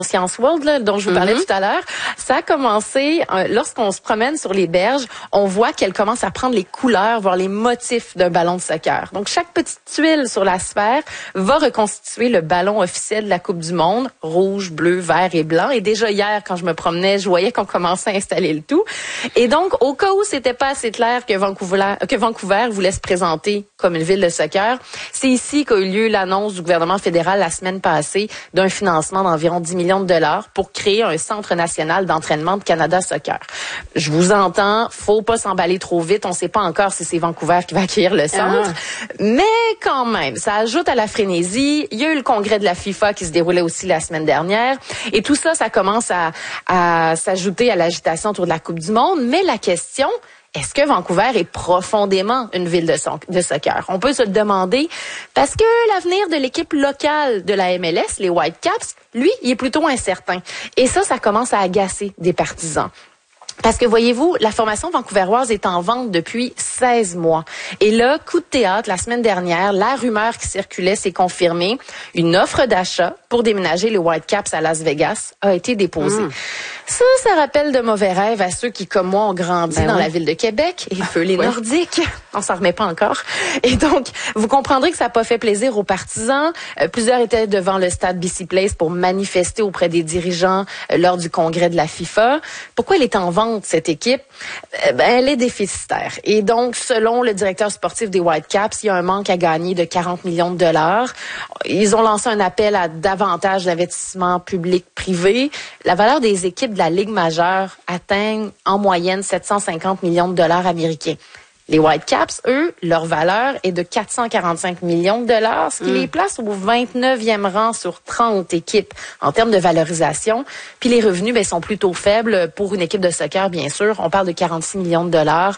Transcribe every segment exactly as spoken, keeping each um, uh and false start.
Science World, là, dont je vous parlais mm-hmm. tout à l'heure, ça a commencé, euh, lorsqu'on se promène sur les berges, on voit qu'elle commence à prendre les couleurs, voire les motifs d'un ballon de soccer. Donc, chaque petite tuile sur la sphère va reconstituer le ballon officiel de la Coupe du Monde, rouge, bleu, vert et blanc. Et déjà hier, quand je me promenais, je voyais qu'on commençait à installer le tout. Et donc, au cas où c'était pas assez clair que Vancouver, que Vancouver voulait se présenter comme une ville de soccer, c'est ici qu'a eu lieu l'annonce du gouvernement fédéral la semaine passée d'un financement d'environ dix millions de dollars pour créer un centre national d'entraînement de Canada Soccer. Je vous entends, faut pas s'emballer trop vite, on sait pas encore si c'est Vancouver qui va accueillir le centre, ah. mais quand même, ça ajoute à la frénésie. Il y a eu le congrès de la FIFA qui se déroulait aussi la semaine dernière, et tout ça, ça commence à, à s'ajouter à l'agitation autour de la Coupe du Monde, mais la question... Est-ce que Vancouver est profondément une ville de, so- de soccer? On peut se le demander parce que l'avenir de l'équipe locale de la M L S, les Whitecaps, lui, il est plutôt incertain. Et ça, ça commence à agacer des partisans. Parce que, voyez-vous, la formation vancouveroise est en vente depuis seize mois. Et là, coup de théâtre, la semaine dernière, la rumeur qui circulait s'est confirmée. Une offre d'achat pour déménager les Whitecaps à Las Vegas a été déposée. Mmh. Ça, ça rappelle de mauvais rêves à ceux qui, comme moi, ont grandi ben dans oui. la ville de Québec, et peu les oui. Nordiques. On s'en remet pas encore. Et donc, vous comprendrez que ça n'a pas fait plaisir aux partisans. Euh, plusieurs étaient devant le stade B C Place pour manifester auprès des dirigeants euh, lors du congrès de la FIFA. Pourquoi elle est en vente, cette équipe? Euh, ben, elle est déficitaire. Et donc, selon le directeur sportif des Whitecaps, il y a un manque à gagner de quarante millions de dollars. Ils ont lancé un appel à davantage d'investissements publics-privés. La valeur des équipes de la Ligue majeure atteignent en moyenne sept cent cinquante millions de dollars américains. Les Whitecaps, eux, leur valeur est de quatre cent quarante-cinq millions de dollars, ce qui mm. les place au vingt-neuvième rang sur trente équipes en termes de valorisation. Puis les revenus ben, sont plutôt faibles pour une équipe de soccer, bien sûr. On parle de quarante-six millions de dollars.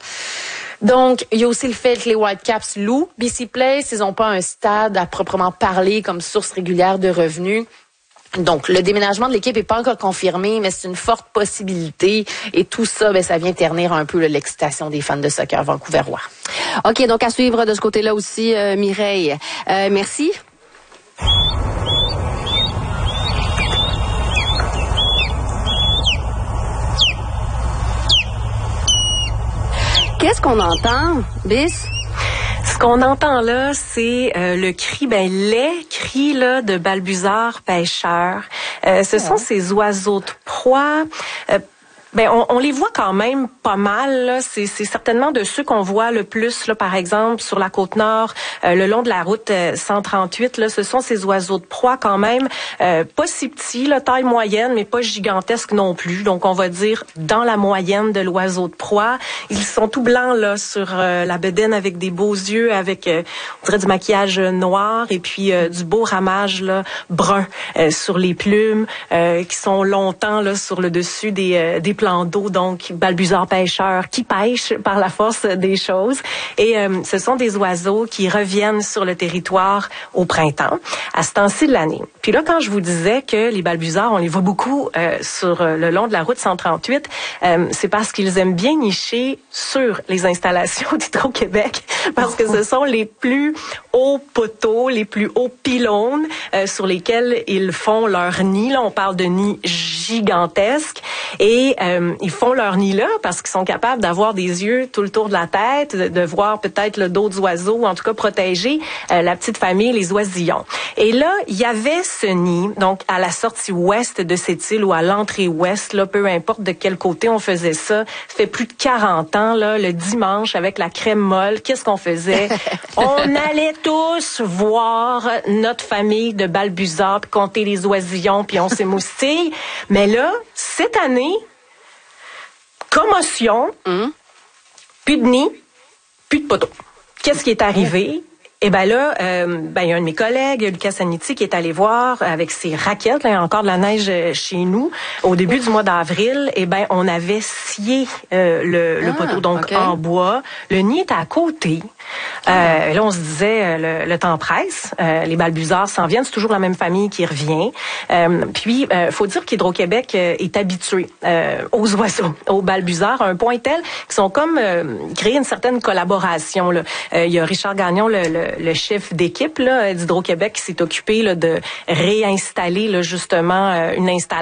Donc, il y a aussi le fait que les Whitecaps louent B C Place. Ils n'ont pas un stade à proprement parler comme source régulière de revenus. Donc, le déménagement de l'équipe est pas encore confirmé, mais c'est une forte possibilité. Et tout ça, ben, ça vient ternir un peu là, l'excitation des fans de soccer vancouverois. OK, donc à suivre de ce côté-là aussi, euh, Mireille. Euh, merci. Qu'est-ce qu'on entend, Bis? Ce qu'on entend là, c'est euh, le cri, ben les cris là de balbuzards pêcheurs. Euh, ce ouais. sont ces oiseaux de proie. Euh, Ben on, on les voit quand même pas mal. Là. C'est, c'est certainement de ceux qu'on voit le plus, là, par exemple, sur la côte nord, euh, le long de la route euh, cent trente-huit. Là, ce sont ces oiseaux de proie quand même, euh, pas si petits, là, taille moyenne, mais pas gigantesques non plus. Donc, on va dire dans la moyenne de l'oiseau de proie. Ils sont tout blancs là sur euh, la bedaine avec des beaux yeux, avec euh, on dirait du maquillage noir et puis euh, du beau ramage là brun euh, sur les plumes, euh, qui sont longtemps là sur le dessus des euh, des plan d'eau, donc balbuzards pêcheurs qui pêchent par la force des choses. Et euh, ce sont des oiseaux qui reviennent sur le territoire au printemps, à ce temps-ci de l'année. Puis là, quand je vous disais que les balbuzards, on les voit beaucoup euh, sur euh, le long de la route cent trente-huit, euh, c'est parce qu'ils aiment bien nicher sur les installations d'Hydro-Québec, parce que ce sont les plus hauts poteaux, les plus hauts pylônes euh, sur lesquels ils font leur nid. Là, on parle de nids gigantesques. Et euh, ils font leur nid là parce qu'ils sont capables d'avoir des yeux tout le tour de la tête, de, de voir peut-être le dos d'oiseaux, ou en tout cas protéger euh, la petite famille, les oisillons. Et là, il y avait ce nid, donc à la sortie ouest de cette île ou à l'entrée ouest, là, peu importe de quel côté on faisait ça. Ça fait plus de quarante ans, là, le dimanche avec la crème molle. Qu'est-ce qu'on faisait? On allait tous voir notre famille de balbuzards, puis compter les oisillons, puis on s'émoustille. Mais là, cette année, commotion, mmh. plus de nid, plus de poteaux. Qu'est-ce qui est arrivé? Mmh. Eh ben là, euh, ben il y a un de mes collègues, Lucas Saniti, qui est allé voir avec ses raquettes. Là, il y a encore de la neige chez nous. Au début du mois d'avril, eh ben on avait scié euh, le, le ah, poteau, donc okay. en bois. Le nid était à côté. Euh, là, on se disait, le, le temps presse. Euh, les balbuzards s'en viennent. C'est toujours la même famille qui revient. Euh, puis, euh, faut dire qu'Hydro-Québec euh, est habitué euh, aux oiseaux, aux balbuzards, à un point tel qu'ils sont comme euh, créé une certaine collaboration. Là. Euh, il y a Richard Gagnon, le, le le chef d'équipe là, d'Hydro-Québec qui s'est occupé là, de réinstaller là, justement une installation